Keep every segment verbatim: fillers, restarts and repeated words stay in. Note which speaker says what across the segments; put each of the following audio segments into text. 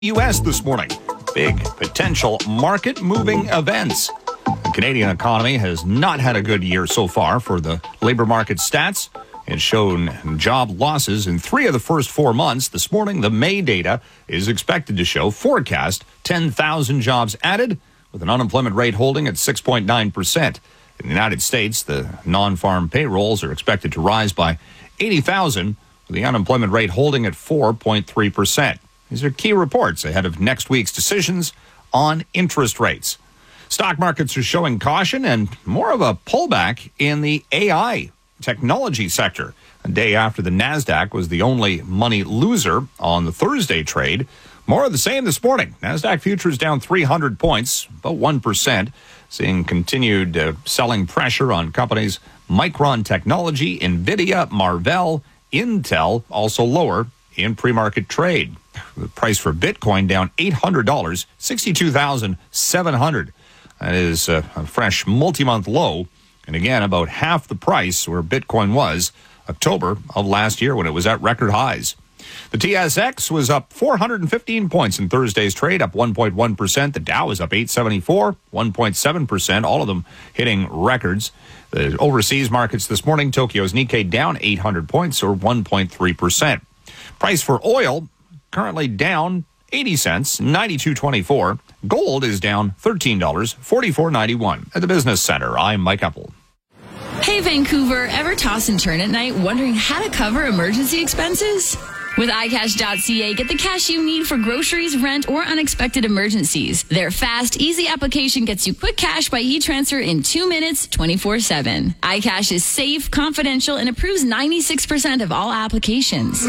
Speaker 1: U S this morning. Big potential market-moving events. The Canadian economy has not had a good year so far for the labor market stats. It's shown job losses in three of the first four months. This morning, the May data is expected to show forecast ten thousand jobs added, with an unemployment rate holding at six point nine percent. In the United States, the non-farm payrolls are expected to rise by eighty thousand, with the unemployment rate holding at four point three percent. These are key reports ahead of next week's decisions on interest rates. Stock markets are showing caution and more of a pullback in the A I technology sector. A day after the NASDAQ was the only money loser on the Thursday trade. More of the same this morning. NASDAQ futures down three hundred points, about one percent, seeing continued uh, selling pressure on companies Micron Technology, NVIDIA, Marvell, Intel, also lower in pre-market trade. The price for Bitcoin down eight hundred dollars, sixty-two thousand seven hundred dollars. That is a fresh multi-month low, and again, about half the price where Bitcoin was October of last year when it was at record highs. The T S X was up four hundred fifteen points in Thursday's trade, up one point one percent. The Dow is up eight seventy-four, one point seven percent, all of them hitting records. The overseas markets this morning, Tokyo's Nikkei down eight hundred points, or one point three percent. Price for oil currently down eighty cents, ninety-two twenty-four. Gold is down thirteen dollars, forty-four ninety-one. At the Business Center, I'm Mike Epple.
Speaker 2: Hey, Vancouver, ever toss and turn at night wondering how to cover emergency expenses? With i cash dot c a, get the cash you need for groceries, rent, or unexpected emergencies. Their fast, easy application gets you quick cash by e-transfer in two minutes, twenty-four seven. iCash is safe, confidential, and approves ninety-six percent of all applications.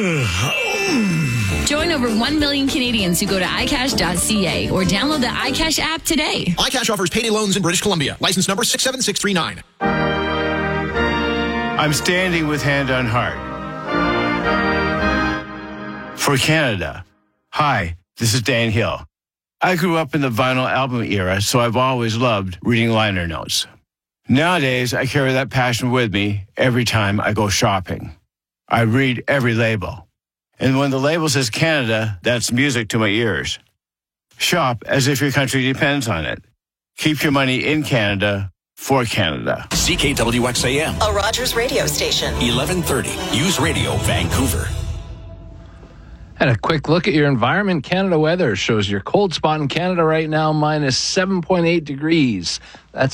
Speaker 2: Join over one million Canadians who go to i cash dot c a or download the iCash app today.
Speaker 3: iCash offers payday loans in British Columbia. License number six seven six three nine.
Speaker 4: I'm standing with hand on heart. For Canada. Hi, this is Dan Hill. I grew up in the vinyl album era, so I've always loved reading liner notes. Nowadays, I carry that passion with me every time I go shopping. I read every label. And when the label says Canada, that's music to my ears. Shop as if your country depends on it. Keep your money in Canada for Canada.
Speaker 5: C K W X A M.
Speaker 6: A Rogers radio station.
Speaker 5: eleven thirty. News Radio, Vancouver.
Speaker 7: And a quick look at your Environment Canada weather shows your cold spot in Canada right now, minus seven point eight degrees. That's